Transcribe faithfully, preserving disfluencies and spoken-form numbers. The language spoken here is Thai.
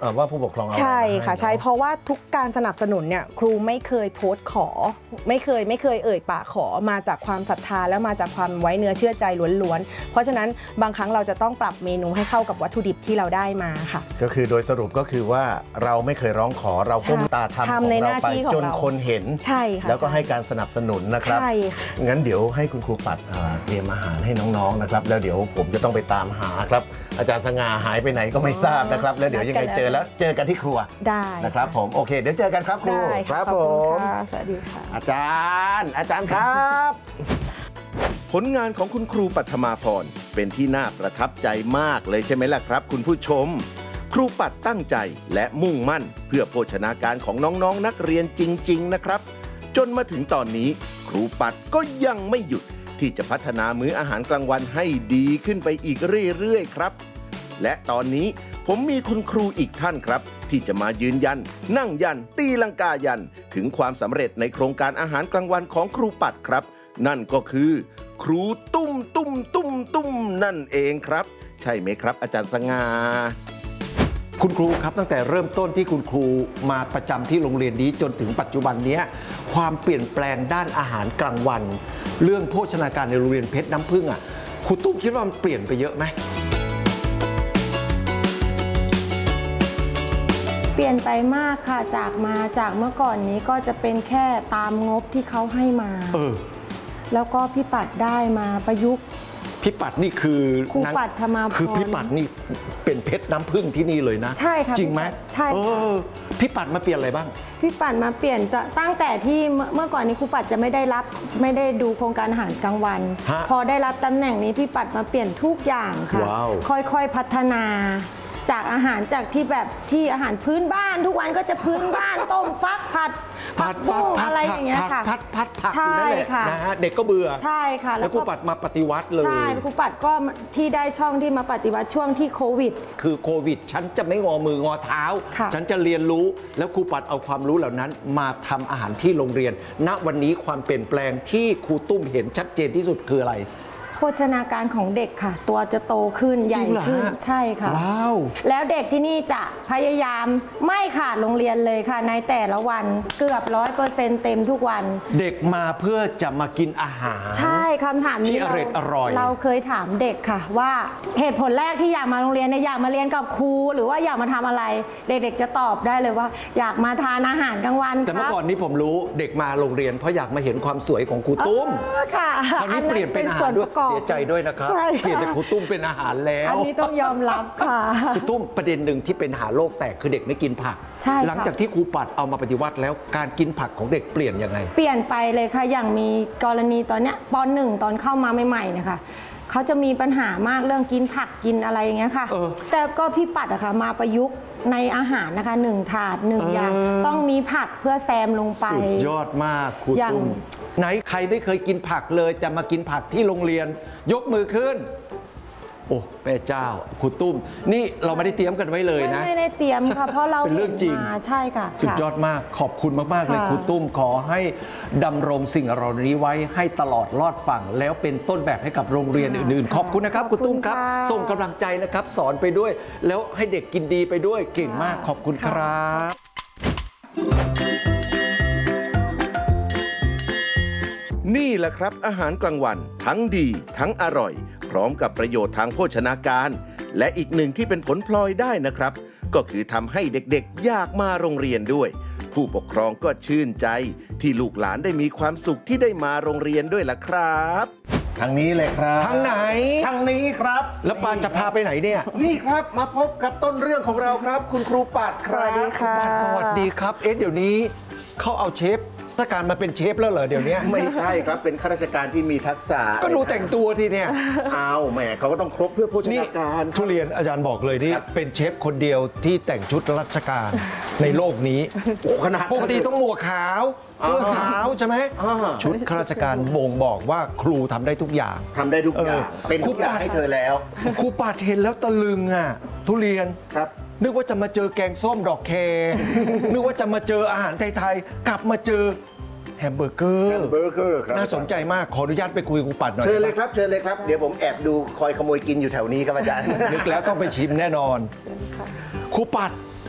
ว่าผู้ปกครองเอาใช่ค่ะใช่เพราะว่าทุกการสนับสนุนเนี่ยครูไม่เคยโพสต์ขอไม่เคยไม่เคยเอ่ยปากขอมาจากความศรัทธาและมาจากความไว้เนื้อเชื่อใจล้วนๆเพราะฉะนั้นบางครั้งเราจะต้องปรับเมนูให้เข้ากับวัตถุดิบที่เราได้มาค่ะก็คือโดยสรุปก็คือว่าเราไม่เคยร้องขอเราก้มตาทำของเราไปจนคนเห็นใช่ค่ะแล้วก็ให้การสนับสนุนนะครับใช่งั้นเดี๋ยวให้คุณครูปัดเตรียมอาหารให้น้องๆนะครับแล้วเดี๋ยวผมจะต้องไปตามหาครับอาจารย์สง่าหายไปไหนก็ไม่ทราบนะครับแล้วเดี๋ยวยังไงเจอแล้วเจอกันที่ครัวได้นะครับผมโอเคเดี๋ยวเจอกันครับครูครับผมสวัสดีค่ะอาจารย์อาจารย์ครับผลงานของคุณครูปัทมาพรเป็นที่น่าประทับใจมากเลยใช่ไหมล่ะครับคุณผู้ชมครูปัดตั้งใจและมุ่งมั่นเพื่อโภชนาการของน้องๆ นักเรียนจริงๆนะครับจนมาถึงตอนนี้ครูปัดก็ยังไม่หยุดที่จะพัฒนามื้ออาหารกลางวันให้ดีขึ้นไปอีกเรื่อยๆครับและตอนนี้ผมมีคุณครูอีกท่านครับที่จะมายืนยันนั่งยันตีลังกายันถึงความสำเร็จในโครงการอาหารกลางวันของครูปัดครับนั่นก็คือครูตุ้มตุ้มตุ้มตุ้มนั่นเองครับใช่ไหมครับอาจารย์สง่าคุณครูครับตั้งแต่เริ่มต้นที่คุณครูมาประจำที่โรงเรียนนี้จนถึงปัจจุบันนี้ความเปลี่ยนแปลงด้านอาหารกลางวันเรื่องโภชนาการในโรงเรียนเพชรน้ำผึ้งอ่ะครูตุ้มคิดว่ามันเปลี่ยนไปเยอะไหมเปลี่ยนไปมากค่ะจากมาจากเมื่อก่อนนี้ก็จะเป็นแค่ตามงบที่เขาให้มาเออแล้วก็พี่ปัดได้มาประยุกต์พี่ปัดนี่คือครูปัดธรรมาพรคือพี่ปัดนี่เป็นเพชรน้ำผึ้งที่นี่เลยนะใช่ค่ะจริงไหมใช่ค่ะพี่ปัดมาเปลี่ยนอะไรบ้างพี่ปัดมาเปลี่ยนตั้งแต่ที่เมื่อก่อนนี้ครูปัดจะไม่ได้รับไม่ได้ดูโครงการอาหารกลางวันพอได้รับตำแหน่งนี้พี่ปัดมาเปลี่ยนทุกอย่างค่ะค่อยๆพัฒนาจากอาหารจากที่แบบที่อาหารพื้นบ้านทุกวันก็จะพื้นบ้านต้มฟักผัดผัดบุ้งอะไรอย่างเงี้ยค่ะผัดผัดผัดใช่ค่ะนะฮะเด็กก็เบื่อใช่ค่ะแล้วครูปัดมาปฏิวัติเลยใช่ครูปัดก็ที่ได้ช่องที่มาปฏิวัติช่วงที่โควิดคือโควิดฉันจะไม่งอมืองอเท้าฉันจะเรียนรู้แล้วครูปัดเอาความรู้เหล่านั้นมาทำอาหารที่โรงเรียนณวันนี้ความเปลี่ยนแปลงที่ครูตุ้มเห็นชัดเจนที่สุดคืออะไรโภชนาการของเด็กค่ะตัวจะโตขึ้นใหญ่ขึ้นใช่ค่ะว้าวแล้วเด็กที่นี่จะพยายามไม่ขาดโรงเรียนเลยค่ะในแต่ละวันเกือบร้อยเปอร์เซ็นต์เต็มทุกวันเด็กมาเพื่อจะมากินอาหารใช่คำถามนี้ที่อร่อยอร่อยเราเคยถามเด็กค่ะว่าเหตุผลแรกที่อยากมาโรงเรียนเนี่ยอยากมาเรียนกับครูหรือว่าอยากมาทำอะไรเด็กๆจะตอบได้เลยว่าอยากมาทานอาหารกลางวันแต่เมื่อก่อนนี้ผมรู้เด็กมาโรงเรียนเพราะอยากมาเห็นความสวยของครูตุ้มค่ะตอนนี้เปลี่ยนเป็นอาหารด้วยเสียใจด้วยนะครับเปลี่ยนจากครูตุ้มเป็นอาหารแล้วอันนี้ต้องยอมรับค่ะครูตุ้มประเด็นหนึ่งที่เป็นหาโลกแตกคือเด็กไม่กินผักหลังจากที่ครูปัดเอามาปฏิวัติแล้วการกินผักของเด็กเปลี่ยนยังไงเปลี่ยนไปเลยค่ะอย่างมีกรณีตอนเนี้ยป.หนึ่ง ตอนเข้ามาใหม่ๆนะคะเขาจะมีปัญหามากเรื่องกินผักกินอะไรอย่างเงี้ยค่ะแต่ก็พี่ปัดอะค่ะมาประยุกต์ในอาหารนะคะหนึ่งถาดหนึ่งอย่างต้องมีผักเพื่อแซมลงไปสุดยอดมากครูตุ้มไหนใครไม่เคยกินผักเลยแต่มากินผักที่โรงเรียนยกมือขึ้นโอ้แม่เจ้าครูตุ้มนี่เราไม่ได้เตรียมกันไว้เลยนะไม่ได้เตรียมค่ะเพราะเราเป็นเรื่องจริงใช่ค่ะสุดยอดมากขอบคุณมากๆเลยครูตุ้มขอให้ดำรงสิ่งเหล่านี้ไว้ให้ตลอดรอดฝั่งแล้วเป็นต้นแบบให้กับโรงเรียนอื่นๆขอบคุณนะครับครูตุ้มครับส่งกำลังใจนะครับสอนไปด้วยแล้วให้เด็กกินดีไปด้วยเก่งมากขอบคุณครับนี่แหละครับอาหารกลางวันทั้งดีทั้งอร่อยพร้อมกับประโยชน์ทางโภชนาการและอีกหนึ่งที่เป็นผลพลอยได้นะครับก็คือทำให้เด็กๆอยากมาโรงเรียนด้วยผู้ปกครองก็ชื่นใจที่ลูกหลานได้มีความสุขที่ได้มาโรงเรียนด้วยล่ะครับทางนี้เลยครับทางไหนทางนี้ครับแล้วปานจะพาไปไหนเนี่ยนี่ครับมาพบกับต้นเรื่องของเราครับคุณครูปัดครับสวัสดีค่ะสวัสดีครับเอ๊ะเดี๋ยวนี้เขาเอาเชฟราชการมาเป็นเชฟแล้วเหรอเดี๋ยวนี้ไม่ใช่ครับเป็นข้าราชการที่มีทักษะก็ดูแต่งตัวทีเนี่ยเอาแหมเขาก็ต้องครบเพื่อโภชนาการทุเรียนอาจารย์บอกเลยนี่เป็นเชฟคนเดียวที่แต่งชุดราชการในโลกนี้ขนาดปกติต้องหมวกขาวเสื้อขาวใช่ไหมชุดข้าราชการบ่งบอกว่าครูทำได้ทุกอย่างทำได้ทุกอย่างเป็นทุกอย่างให้เธอแล้วครูปัดเห็นแล้วตะลึงอ่ะทุเรียนครับนึกว่าจะมาเจอแกงส้มดอกแคนึกว่าจะมาเจออาหารไทยๆกลับมาเจอแฮมเบอร์เกอร์เบอร์เกอร์ครับน่าสนใจมากขออนุญาตไปคุยกับครูปัดหน่อยเชิญเลยครับเชิญเลยครับเดี๋ยวผมแอบดูคอยขโมยกินอยู่แถวนี้ครับอาจารย์นึกแล้วต้องไปชิมแน่นอนครูปัด